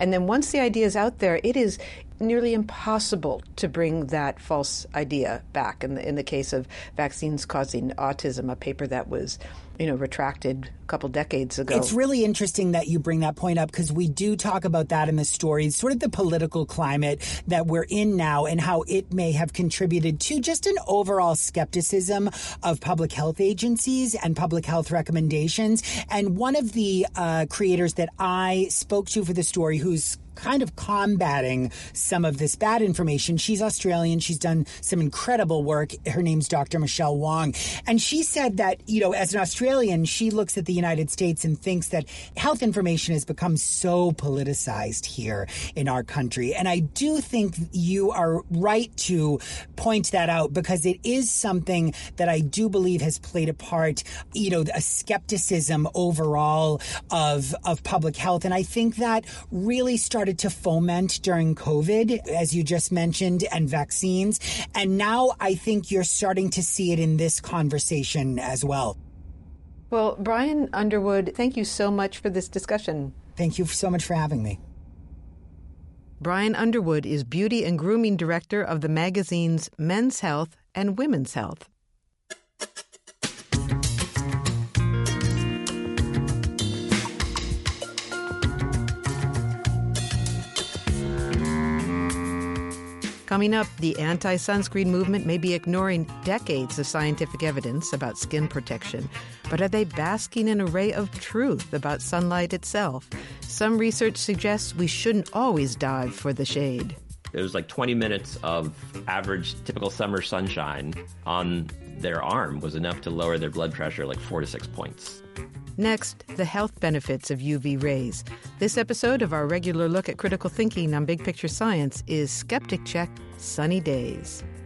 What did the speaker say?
And then once the idea is out there, it is nearly impossible to bring that false idea back. In the case of vaccines causing autism, a paper that was, retracted a couple decades ago. It's really interesting that you bring that point up, because we do talk about that in the story, sort of the political climate that we're in now and how it may have contributed to just an overall skepticism of public health agencies and public health recommendations. And one of the creators that I spoke to for the story, who's kind of combating some of this bad information. She's Australian. She's done some incredible work. Her name's Dr. Michelle Wong. And she said that, as an Australian, she looks at the United States and thinks that health information has become so politicized here in our country. And I do think you are right to point that out, because it is something that I do believe has played a part, a skepticism overall of public health. And I think that really started to foment during COVID, as you just mentioned, and vaccines. And now I think you're starting to see it in this conversation as well. Well, Brian Underwood, thank you so much for this discussion. Thank you so much for having me. Brian Underwood is Beauty and Grooming Director of the magazines Men's Health and Women's Health. Coming up, the anti-sunscreen movement may be ignoring decades of scientific evidence about skin protection, but are they basking in a ray of truth about sunlight itself? Some research suggests we shouldn't always dive for the shade. It was like 20 minutes of average typical summer sunshine on their arm was enough to lower their blood pressure like 4 to 6 points. Next, the health benefits of UV rays. This episode of our regular look at critical thinking on Big Picture Science is Skeptic Check Sunny Days.